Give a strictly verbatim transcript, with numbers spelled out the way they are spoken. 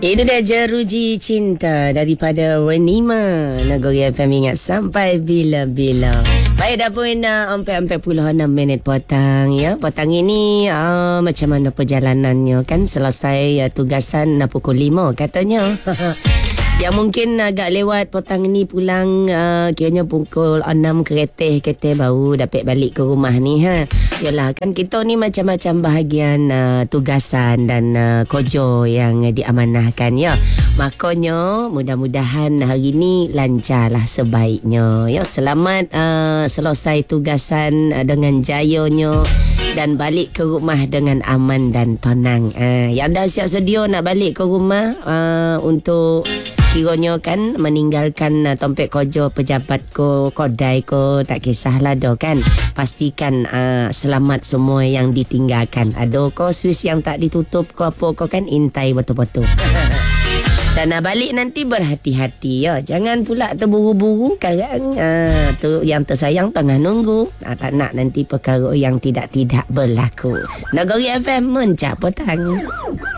Itu dia Jeruji Cinta daripada Wenima. Nagori F M ingat sampai bila-bila. Baik, dah pun uh, empat puluh enam minit petang ya. Petang ini uh, macam mana perjalanannya kan? Selesai uh, tugasan uh, pukul lima katanya. Yang mungkin agak lewat petang ni pulang uh, kiranya pukul enam kereta kereta baru dapat balik ke rumah ni ha. Yalah kan kita ni macam-macam bahagian uh, tugasan dan uh, kojo yang uh, diamanahkan ya. Makanya mudah-mudahan hari ni lancarlah sebaiknya ya. Selamat uh, selesai tugasan uh, dengan jayanya dan balik ke rumah dengan aman dan tenang. Uh, yang dah siap sedia nak balik ke rumah uh, untuk kiranya kan meninggalkan uh, tempat kerja pejabat ko, kodai ko, tak kisahlah dah kan. Pastikan uh, selamat semua yang ditinggalkan. Ada ko Swiss yang tak ditutup ko apa ko kan, intai betul-betul. Dan nak balik nanti berhati-hati ya. Jangan pula terburu-buru sekarang. Uh, tu yang tersayang tengah nunggu. Uh, tak nak nanti perkara yang tidak-tidak berlaku. Nagori F M Mencak Petang.